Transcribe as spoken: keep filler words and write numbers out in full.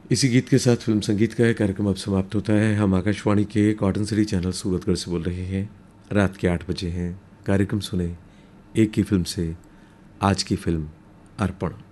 इसी गीत के साथ फिल्म संगीत का यह कार्यक्रम अब समाप्त होता है। हम आकाशवाणी के कॉटन सिटी चैनल सूरतगढ़ से बोल रहे हैं। रात के आठ बजे हैं। कार्यक्रम सुने एक की फिल्म से, आज की फिल्म अर्पण।